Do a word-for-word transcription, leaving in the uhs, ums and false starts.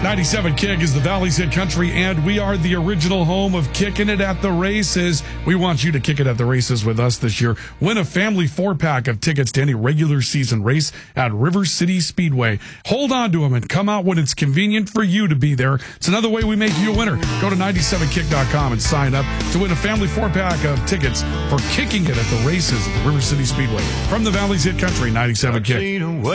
ninety-seven Kick is the Valley's Hit Country, and we are the original home of Kicking It at the Races. We want you to kick it at the races with us this year. Win a family four-pack of tickets to any regular season race at River City Speedway. Hold on to them and come out when it's convenient for you to be there. It's another way we make you a winner. Go to ninety-seven kick dot com and sign up to win a family four-pack of tickets for Kicking It at the races at the River City Speedway. From the Valley's Hit Country, ninety-seven Kick.